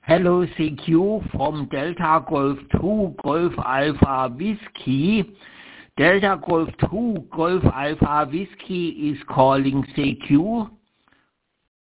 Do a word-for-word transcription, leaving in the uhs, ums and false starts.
Hello, C Q from Delta Golf two Golf Alpha Whiskey. Delta Golf two Golf Alpha Whiskey is calling C Q.